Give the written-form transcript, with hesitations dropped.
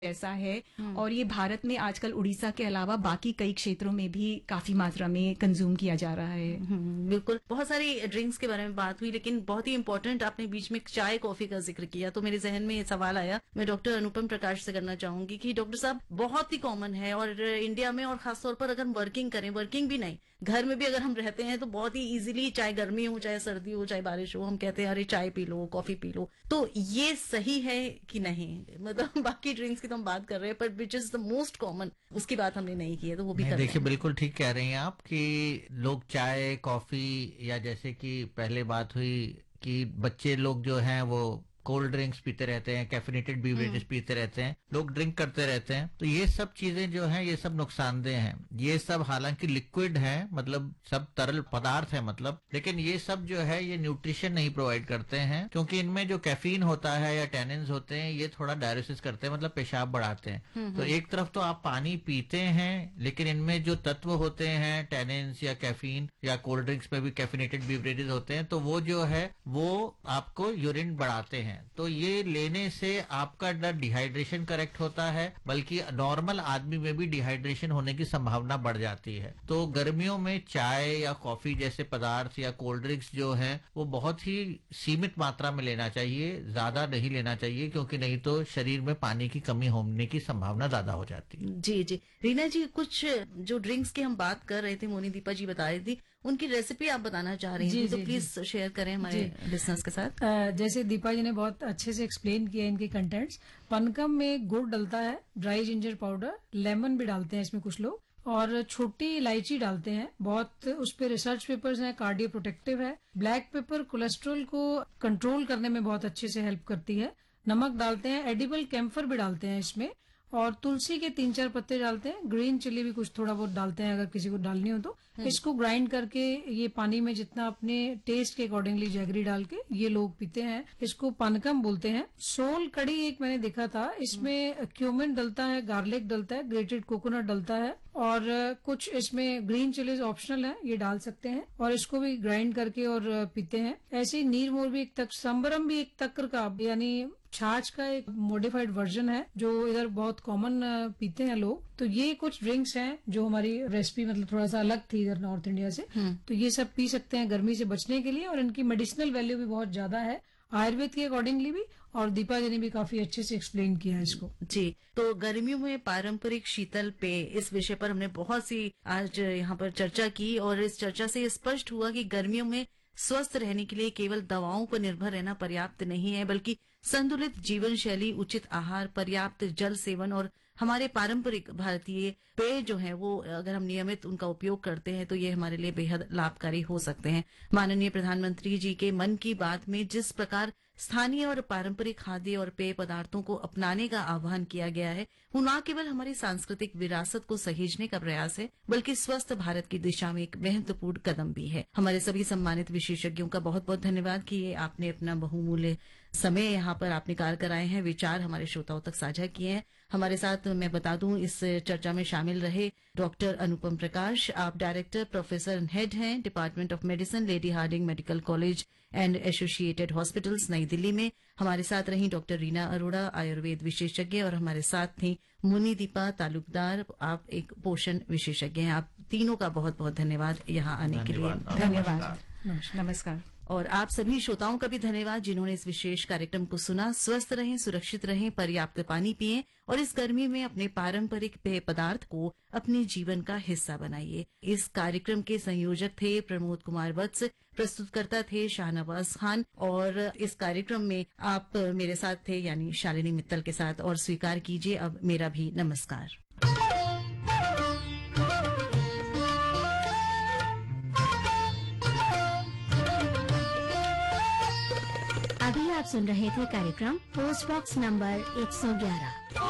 ऐसा है। और ये भारत में आजकल उड़ीसा के अलावा बाकी कई क्षेत्रों में भी काफी मात्रा में कंज्यूम किया जा रहा है। बिल्कुल। बहुत सारी ड्रिंक्स के बारे में बात हुई, लेकिन बहुत ही इंपॉर्टेंट आपने बीच में चाय कॉफी का जिक्र किया, तो मेरे जहन में ये सवाल आया, मैं डॉक्टर अनुपम प्रकाश से करना चाहूंगी कि डॉक्टर साहब, बहुत ही कॉमन है और इंडिया में, और खासतौर पर अगर हम वर्किंग करें, वर्किंग भी नहीं, घर में भी अगर हम रहते हैं तो बहुत ही इजीली, चाहे गर्मी हो, चाहे सर्दी हो, चाहे बारिश हो, हम कहते हैं अरे चाय P low, coffee P low. तो ये सही है कि नहीं? मतलब बाकी ड्रिंक्स की तो हम बात कर रहे हैं, पर which is the most common, उसकी बात हमने नहीं की है, तो वो भी कर रहे देखिए, हैं। बिल्कुल ठीक कह रही हैं आप कि लोग चाय कॉफी, या जैसे कि पहले बात हुई कि बच्चे लोग जो हैं वो कोल्ड ड्रिंक्स पीते रहते हैं, कैफिनेटेड बीवरेजेस पीते रहते हैं, लोग ड्रिंक करते रहते हैं। तो ये सब चीजें जो हैं, ये सब नुकसानदेह हैं। ये सब हालांकि लिक्विड है, मतलब सब तरल पदार्थ है, मतलब, लेकिन ये सब जो है ये न्यूट्रिशन नहीं प्रोवाइड करते हैं, क्योंकि इनमें जो कैफीन होता है या टैनिन्स होते हैं, ये थोड़ा डायलिसिस करते हैं, मतलब पेशाब बढ़ाते हैं। तो एक तरफ तो आप पानी पीते हैं, लेकिन इनमें जो तत्व होते हैं, टैनिन्स या कैफीन, या कोल्ड ड्रिंक्स में भी कैफिनेटेड बीवरेजेस होते हैं, तो वो जो है वो आपको यूरिन बढ़ाते हैं। तो ये लेने से आपका न डिहाइड्रेशन करेक्ट होता है, बल्कि नॉर्मल आदमी में भी डिहाइड्रेशन होने की संभावना बढ़ जाती है। तो गर्मियों में चाय या कॉफी जैसे पदार्थ या कोल्ड ड्रिंक्स जो है वो बहुत ही सीमित मात्रा में लेना चाहिए, ज्यादा नहीं लेना चाहिए, क्योंकि नहीं तो शरीर में पानी की कमी होने की संभावना ज्यादा हो जाती है। जी जी। रीना जी, कुछ जो ड्रिंक्स की हम बात कर रहे थे, मोनी दीपा जी बता रही थी, उनकी रेसिपी आप बताना चाह रही जी, हैं, तो जी, प्लीज शेयर करें हमारे लिसनर्स के साथ। जैसे दीपा जी ने बहुत अच्छे से एक्सप्लेन किया इनके कंटेंट्स। पनकम में गुड़ डलता है, ड्राई जिंजर पाउडर, लेमन भी डालते हैं इसमें कुछ लोग, और छोटी इलायची डालते हैं। बहुत उस पे रिसर्च पेपर्स हैं, कार्डियो प्रोटेक्टिव है। ब्लैक पेपर कोलेस्ट्रॉल को कंट्रोल करने में बहुत अच्छे से हेल्प करती है। नमक डालते हैं, एडिबल कैम्फर भी डालते हैं इसमें, और तुलसी के 3-4 पत्ते डालते हैं। ग्रीन चिली भी कुछ थोड़ा बहुत डालते हैं अगर किसी को डालनी हो तो। इसको ग्राइंड करके ये पानी में जितना अपने टेस्ट के अकॉर्डिंगली जैगरी डाल के ये लोग पीते हैं। इसको पनकम बोलते हैं। सोल कड़ी एक मैंने देखा था, इसमें क्यूमिन डलता है, गार्लिक डलता है, ग्रेटेड कोकोनट डलता है, और कुछ इसमें ग्रीन चिलीज ऑप्शनल है, ये डाल सकते हैं, और इसको भी ग्राइंड करके और पीते हैं। ऐसे ही नीर मोर भी एक तक, संबरम भी एक तक्कर का, यानी छाछ का एक मॉडिफाइड वर्जन है जो इधर बहुत कॉमन पीते हैं लोग। तो ये कुछ ड्रिंक्स हैं जो हमारी रेसिपी मतलब थोड़ा सा अलग थी इधर नॉर्थ इंडिया से। तो ये सब पी सकते हैं गर्मी से बचने के लिए, और इनकी मेडिसिनल वैल्यू भी बहुत ज्यादा है आयुर्वेद के अकॉर्डिंगली भी, और दीपा जी ने भी काफी अच्छे से एक्सप्लेन किया है इसको। जी। तो गर्मियों में पारंपरिक शीतल पेय, इस विषय पर हमने बहुत सी आज यहाँ पर चर्चा की, और इस चर्चा से स्पष्ट हुआ कि गर्मियों में स्वस्थ रहने के लिए केवल दवाओं पर निर्भर रहना पर्याप्त नहीं है, बल्कि संतुलित जीवन शैली, उचित आहार, पर्याप्त जल सेवन और हमारे पारंपरिक भारतीय पेय जो है वो अगर हम नियमित उनका उपयोग करते हैं तो ये हमारे लिए बेहद लाभकारी हो सकते हैं। माननीय प्रधानमंत्री जी के मन की बात में जिस प्रकार स्थानीय और पारंपरिक खाद्य और पेय पदार्थों को अपनाने का आह्वान किया गया है, वो न केवल हमारी सांस्कृतिक विरासत को सहेजने का प्रयास है, बल्कि स्वस्थ भारत की दिशा में एक महत्वपूर्ण कदम भी है। हमारे सभी सम्मानित विशेषज्ञों का बहुत बहुत धन्यवाद कि ये आपने अपना बहुमूल्य समय यहाँ पर आप निकाल कर आए हैं, विचार हमारे श्रोताओं तक साझा किए हैं। हमारे साथ मैं बता दूं, इस चर्चा में शामिल रहे डॉक्टर अनुपम प्रकाश, आप डायरेक्टर प्रोफेसर एंड हेड हैं department of medicine, lady Hardinge medical college and associated hospitals, नई दिल्ली में। हमारे साथ रही डॉक्टर रीना अरोड़ा, आयुर्वेद विशेषज्ञ, और हमारे साथ थी मुनि दीपा तालुकदार, आप एक पोषण विशेषज्ञ हैं। आप तीनों का बहुत बहुत धन्यवाद यहाँ आने के लिए। धन्यवाद, नमस्कार। और आप सभी श्रोताओं का भी धन्यवाद जिन्होंने इस विशेष कार्यक्रम को सुना। स्वस्थ रहें, सुरक्षित रहें, पर्याप्त पानी पिएं, और इस गर्मी में अपने पारंपरिक पेय पदार्थ को अपने जीवन का हिस्सा बनाइए। इस कार्यक्रम के संयोजक थे प्रमोद कुमार वत्स, प्रस्तुतकर्ता थे शाहनवाज खान, और इस कार्यक्रम में आप मेरे साथ थे यानी शालिनी मित्तल के साथ। और स्वीकार कीजिए अब मेरा भी नमस्कार। अभी आप सुन रहे थे कार्यक्रम पोस्ट बॉक्स नंबर 111।